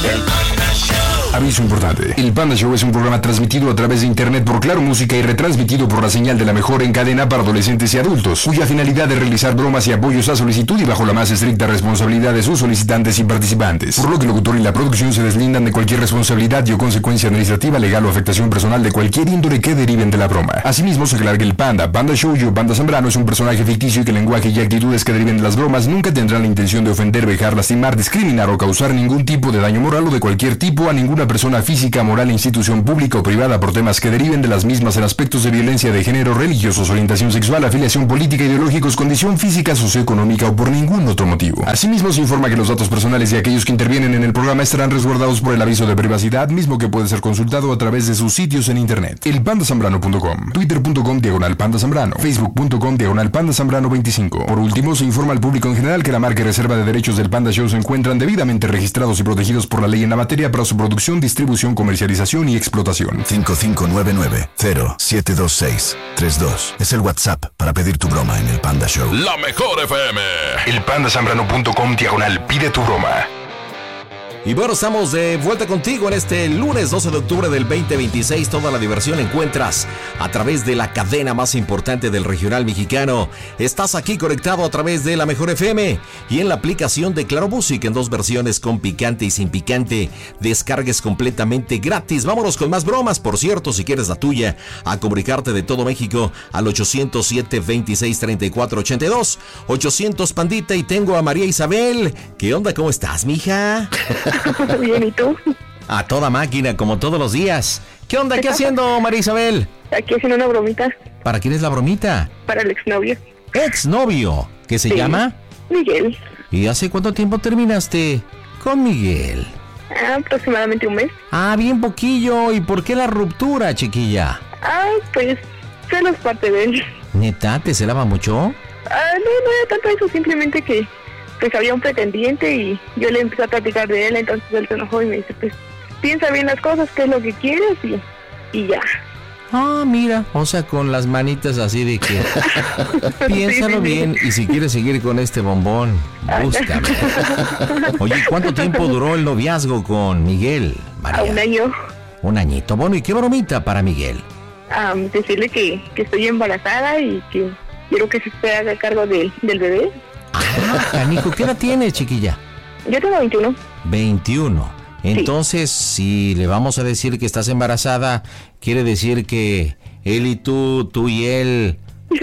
El Panda Show. Aviso importante. El Panda Show es un programa transmitido a través de internet por Claro Música y retransmitido por la señal de la mejor en cadena para adolescentes y adultos, cuya finalidad es realizar bromas y apoyos a solicitud y bajo la más estricta responsabilidad de sus solicitantes y participantes. Por lo que el locutor y la producción se deslindan de cualquier responsabilidad y o consecuencia administrativa, legal o afectación personal de cualquier índole que deriven de la broma. Asimismo, se aclara que el Panda Show o Panda Zambrano es un personaje ficticio y que el lenguaje y actitudes que deriven de las bromas nunca tendrán la intención de ofender, vejar, lastimar, discriminar o causar ningún tipo de daño moral o de cualquier tipo a ninguna persona física, moral, institución pública o privada por temas que deriven de las mismas en aspectos de violencia de género, religiosos, orientación sexual, afiliación política, ideológicos, condición física, socioeconómica o por ningún otro motivo. Asimismo, se informa que los datos personales de aquellos que intervienen en el programa estarán resguardados por el aviso de privacidad, mismo que puede ser consultado a través de sus sitios en internet. Elpandasambrano.com, twitter.com/pandazambrano, facebook.com/pandazambrano25. Por último, se informa al público en general que la marca y reserva de derechos del Panda Show se encuentran debidamente registrados y protegidos por la ley en la materia para su producción, distribución, comercialización y explotación. 5599-072632 es el WhatsApp para pedir tu broma en el Panda Show. La mejor FM. Elpandasambrano.com/pide tu broma. Y bueno, estamos de vuelta contigo en este lunes 12 de octubre del 2026. Toda la diversión encuentras a través de la cadena más importante del regional mexicano. Estás aquí conectado a través de la Mejor FM y en la aplicación de Claro Music en dos versiones, con picante y sin picante. Descargues completamente gratis. Vámonos con más bromas. Por cierto, si quieres la tuya, a comunicarte de todo México al 807-2634-82. 800 Pandita. Y tengo a María Isabel. ¿Qué onda? ¿Cómo estás, mija? Bien, ¿y tú? A toda máquina, como todos los días. ¿Qué onda? ¿Qué haciendo, María Isabel? Aquí haciendo una bromita. ¿Para quién es la bromita? Para el exnovio. ¿Exnovio? ¿Qué se llama? Miguel. ¿Y hace cuánto tiempo terminaste con Miguel? Aproximadamente un mes. Bien poquillo. ¿Y por qué la ruptura, chiquilla? Pues celos parte de él. ¿Neta? ¿Te celaba mucho? No era tanto eso, simplemente que pues había un pretendiente y yo le empecé a platicar de él, entonces él se enojó y me dice, pues piensa bien las cosas, qué es lo que quieres y ya. Mira, o sea, con las manitas así de que piénsalo bien y si quieres seguir con este bombón, búscame. Oye, ¿cuánto tiempo duró el noviazgo con Miguel, María? Un año. Un añito. Bueno, ¿y qué bromita para Miguel? Decirle que estoy embarazada y que quiero que se haga cargo del bebé. Canijo, ¿qué edad tienes, chiquilla? Yo tengo 21. 21. Entonces, sí. Si le vamos a decir que estás embarazada, quiere decir que él y tú y él...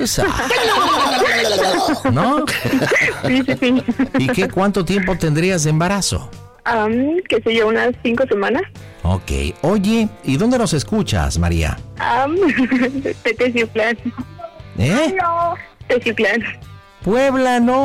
¿No? Sí. ¿Y cuánto tiempo tendrías de embarazo? Qué sé yo, unas 5 semanas. Ok. Oye, ¿y dónde nos escuchas, María? Teciutlán. ¿Eh? No. Teciutlán. Puebla, no.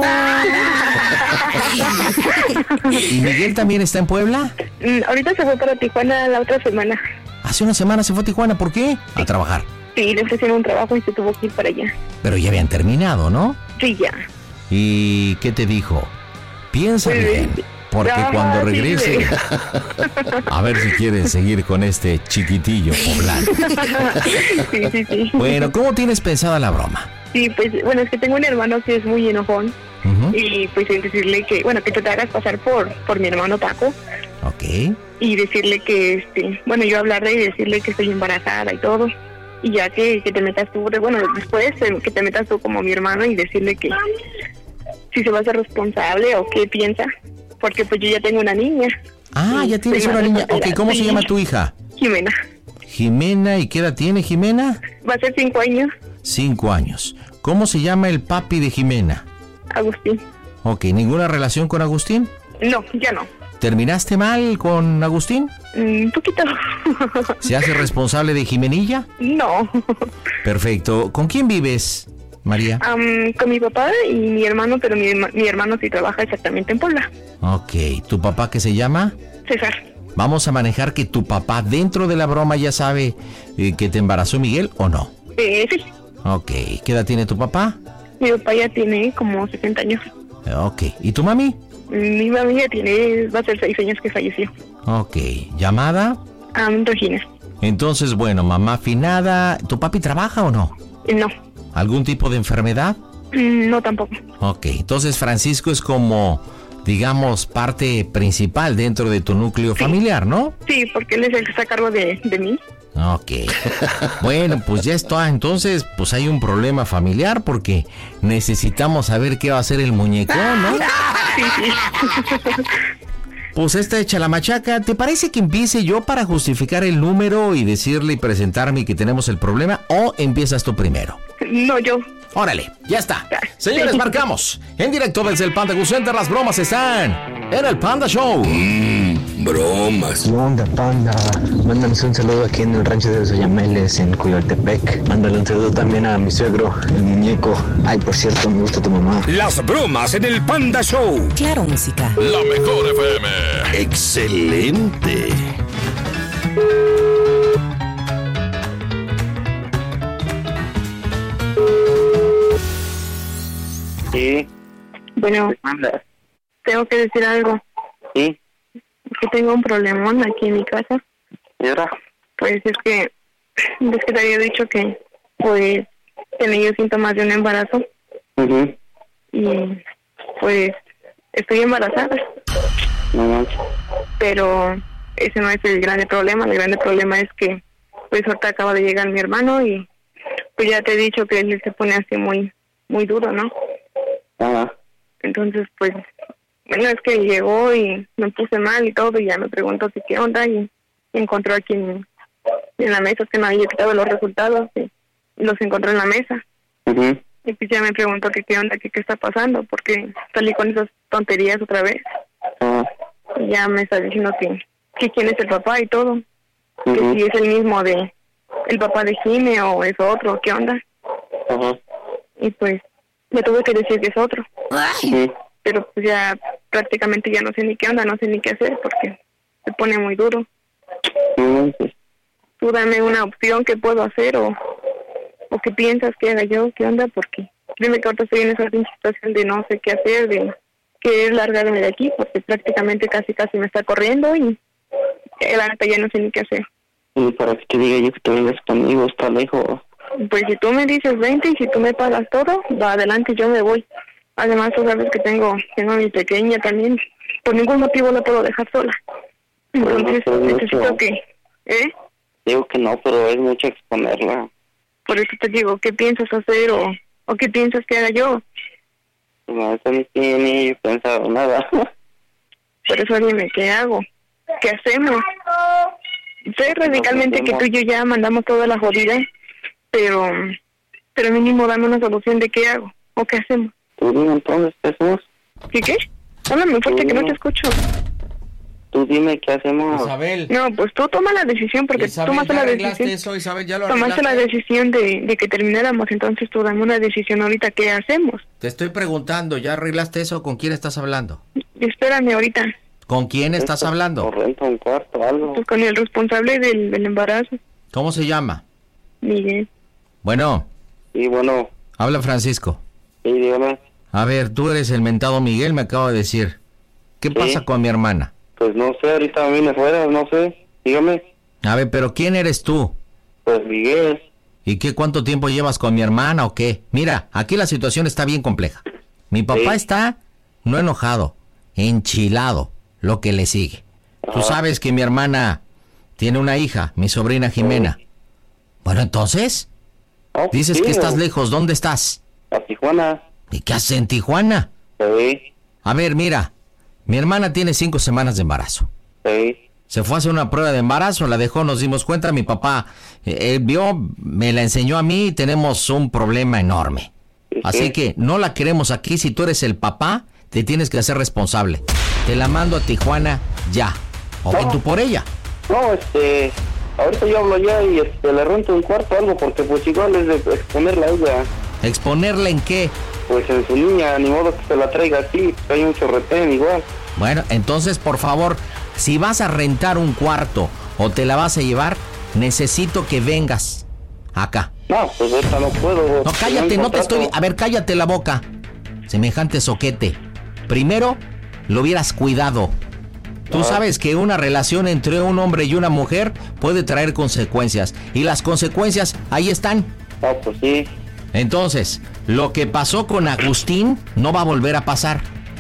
¿Y Miguel también está en Puebla? Ahorita se fue para Tijuana la otra semana. Hace una semana se fue a Tijuana, ¿por qué? A trabajar. Sí, le ofrecieron un trabajo y se tuvo que ir para allá. Pero ya habían terminado, ¿no? Sí, ya. ¿Y qué te dijo? Piensa bien, porque cuando regrese... Sí. A ver si quieres seguir con este chiquitillo poblano. Sí. Bueno, ¿cómo tienes pensada la broma? Sí, pues, bueno, es que tengo un hermano que es muy enojón. Uh-huh. Y pues decirle que tú te hagas pasar por mi hermano Paco. Ok. Y decirle que, yo hablarle y decirle que estoy embarazada y todo. Y ya que te metas tú, después que te metas tú como mi hermano y decirle que si se va a ser responsable o qué piensa. Porque pues yo ya tengo una niña. Ya tienes una niña. Ok, ¿cómo se llama tu hija? Jimena. Jimena, ¿y qué edad tiene Jimena? Va a ser 5 años. 5 años. ¿Cómo se llama el papi de Jimena? Agustín. Ok, ¿ninguna relación con Agustín? No, ya no. ¿Terminaste mal con Agustín? Un poquito. ¿Se hace responsable de Jimenilla? No. Perfecto. ¿Con quién vives, María? Con mi papá y mi hermano, pero mi hermano sí trabaja exactamente en Puebla. Ok. ¿Tu papá qué se llama? César. Vamos a manejar que tu papá dentro de la broma ya sabe que te embarazó Miguel, ¿o no? Sí. Ok. ¿Qué edad tiene tu papá? Mi papá ya tiene como 60 años. Ok. ¿Y tu mami? Mi mami ya va a ser 6 años que falleció. Ok. ¿Llamada? Regina. Entonces, bueno, mamá afinada. ¿Tu papi trabaja o no? No. ¿Algún tipo de enfermedad? No, tampoco. Ok. Entonces, Francisco es como digamos, parte principal dentro de tu núcleo familiar, ¿no? Sí, porque él es el que está a cargo de mí. Ok. Bueno, pues ya está. Entonces, pues hay un problema familiar porque necesitamos saber qué va a hacer el muñecón, ¿no? Sí. Pues está hecha la machaca. ¿Te parece que empiece yo para justificar el número y decirle y presentarme que tenemos el problema? ¿O empiezas tú primero? No, yo. Órale, ya está. Señores, marcamos. En directo desde el Panda Cool Center, las bromas están en el Panda Show. Bromas. ¿Qué onda, Panda? Mándanos un saludo aquí en el rancho de los Oyameles, en Coyoltepec. Mándale un saludo también a mi suegro, el muñeco. Ay, por cierto, me gusta tu mamá. Las bromas en el Panda Show. Claro, música. La mejor FM. Excelente. Sí. Bueno, Manda. tengo que decir algo. Sí. Que tengo un problemón aquí en mi casa. ¿Y ahora? Pues es que te había dicho que pues tenía yo síntomas de un embarazo y pues estoy embarazada. No manches. Pero ese no es el grande problema. El grande problema es que pues ahorita acaba de llegar mi hermano y pues ya te he dicho que él se pone así muy duro, ¿no? Ajá. Entonces pues bueno, es que llegó y me puse mal y todo y ya me preguntó si qué onda y encontró aquí en la mesa, es que me había quitado los resultados y los encontró en la mesa. Y pues ya me preguntó que qué onda, que qué está pasando, porque salí con esas tonterías otra vez. Y ya me está diciendo que quién es el papá y todo. Que si es el mismo de el papá de Jime o es otro, qué onda. Y pues me tuve que decir que es otro. Pero pues ya prácticamente ya no sé ni qué onda, no sé ni qué hacer porque se pone muy duro. Tú dame una opción que puedo hacer o qué piensas que haga yo, qué onda, porque dime que ahorita estoy en esa situación de no sé qué hacer, de querer largarme de aquí porque prácticamente casi me está corriendo y la neta ya no sé ni qué hacer. Y para que te diga yo que te vengas conmigo, está lejos. Pues si tú me dices 20 y si tú me pagas todo, va adelante, yo me voy. Además, tú sabes que tengo a mi pequeña también. Por ningún motivo la puedo dejar sola. Entonces, necesito que... Digo que no, pero es mucho exponerla. Por eso te digo, ¿qué piensas hacer o qué piensas que haga yo? No, eso ni he pensado nada. Por eso dime, ¿qué hago? ¿Qué hacemos? Sé radicalmente que tú y yo ya mandamos toda la jodida, pero mínimo dame una solución de qué hago o qué hacemos. Tú dime entonces, ¿qué hacemos? ¿Qué? Háblame fuerte que no te escucho. Tú dime qué hacemos. Isabel. No, pues tú toma la decisión porque Isabel, tú tomaste ¿ya la arreglaste decisión. eso, Isabel? ¿Ya lo Tomaste la arreglaste? decisión de que termináramos, entonces tú dame una decisión ahorita, ¿qué hacemos? Te estoy preguntando, ¿ya arreglaste eso? ¿Con quién estás hablando? Espérame ahorita, ¿Con quién estás hablando? O renta un cuarto, algo. pues con el responsable del embarazo, ¿Cómo se llama? Miguel. Bueno, Y bueno, habla Francisco. sí, dígame. A ver, tú eres el mentado Miguel, me acabo de decir. ¿Qué pasa con mi hermana? Pues no sé, ahorita vine fuera, no sé. Dígame. A ver, pero ¿quién eres tú? Pues Miguel. ¿Y cuánto tiempo llevas con mi hermana o qué? Mira, aquí la situación está bien compleja. Mi papá está no enojado, enchilado, lo que le sigue. Tú sabes que mi hermana tiene una hija, mi sobrina Jimena. Bueno, entonces, dices que estás lejos, ¿dónde estás? A Tijuana. ¿Y qué haces en Tijuana? Sí. A ver, mira, mi hermana tiene 5 semanas de embarazo. Sí. Se fue a hacer una prueba de embarazo, la dejó, nos dimos cuenta, mi papá vio, me la enseñó a mí y tenemos un problema enorme. Así que no la queremos aquí, si tú eres el papá, te tienes que hacer responsable. Te la mando a Tijuana ya, o ven tú por ella. No, ahorita yo hablo ya y le rento un cuarto o algo, porque pues igual es de exponerla a ella. ¿Exponerla en qué? Pues en su niña, ni modo que se la traiga así, pues hay mucho retén igual. Bueno, entonces, por favor, si vas a rentar un cuarto o te la vas a llevar, necesito que vengas acá. No, pues ahorita no puedo. No, cállate, no te estoy... A ver, cállate la boca. Semejante soquete. Primero, lo hubieras cuidado. Tú sabes que una relación entre un hombre y una mujer puede traer consecuencias. Y las consecuencias ahí están. Ah, pues sí. Entonces, lo que pasó con Agustín no va a volver a pasar.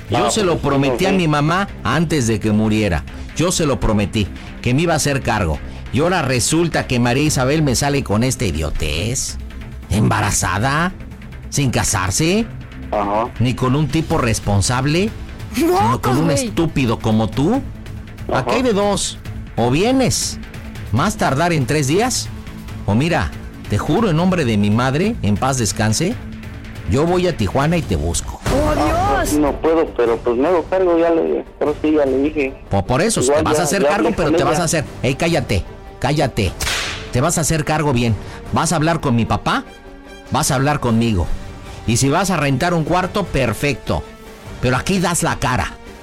Yo se lo prometí a mi mamá antes de que muriera. Yo se lo prometí, que me iba a hacer cargo. Y ahora resulta que María Isabel me sale con esta idiotez. ¿Embarazada? ¿Sin casarse? Ajá. ¿Ni con un tipo responsable? ¿Sino con un estúpido como tú? Aquí hay de dos. O vienes, más tardar en 3 días. O mira, te juro en nombre de mi madre, en paz descanse, yo voy a Tijuana y te busco. ¡Oh, Dios! No puedo, pero pues me hago cargo, ya le dije. Por eso, Igual te vas a hacer cargo, pero te vas a ella. hacer... ¡Ey, cállate! Te vas a hacer cargo bien. Vas a hablar con mi papá, vas a hablar conmigo. Y si vas a rentar un cuarto, perfecto. Pero aquí das la cara.